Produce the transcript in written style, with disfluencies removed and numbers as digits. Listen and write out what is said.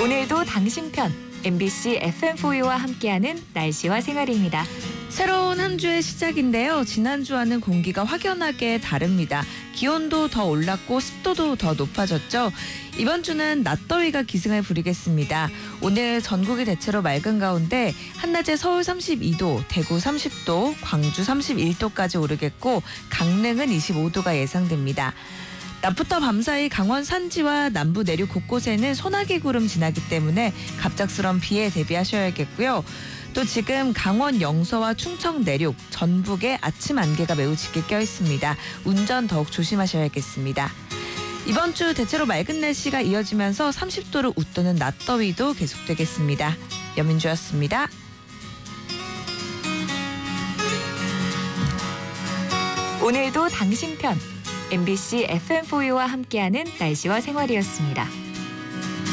오늘도 당신 편 MBC FM4U와 함께하는 날씨와 생활입니다. 새로운 한 주의 시작인데요. 지난주와는 공기가 확연하게 다릅니다. 기온도 더 올랐고 습도도 더 높아졌죠. 이번 주는 낮더위가 기승을 부리겠습니다. 오늘 전국이 대체로 맑은 가운데 한낮에 서울 32도, 대구 30도, 광주 31도까지 오르겠고 강릉은 25도가 예상됩니다. 낮부터 밤사이 강원 산지와 남부 내륙 곳곳에는 소나기 구름 지나기 때문에 갑작스런 비에 대비하셔야겠고요. 또 지금 강원 영서와 충청 내륙, 전북의 아침 안개가 매우 짙게 껴 있습니다. 운전 더욱 조심하셔야겠습니다. 이번 주 대체로 맑은 날씨가 이어지면서 30도를 웃도는 낮더위도 계속되겠습니다. 여민주였습니다. 오늘도 당신 편 MBC FM4U와 함께하는 날씨와 생활이었습니다.